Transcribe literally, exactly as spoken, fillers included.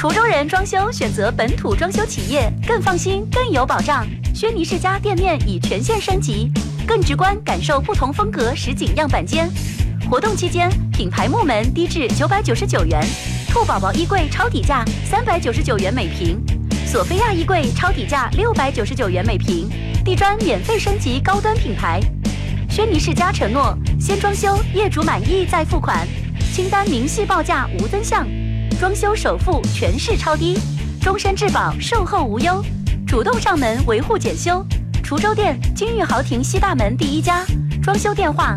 滁州人装修选择本土装修企业，更放心，更有保障。轩尼诗家店面已全线升级，更直观感受不同风格实景样板间。活动期间，品牌木门低至九百九十九元，兔宝宝衣柜超底价三百九十九元每平，索菲亚衣柜超底价六百九十九元每平，地砖免费升级高端品牌。轩尼诗家承诺，先装修，业主满意再付款，清单明细报价无增项，装修首付全市超低，终身质保，售后无忧，主动上门维护检修。滁州店金玉豪庭西大门第一家，装修电话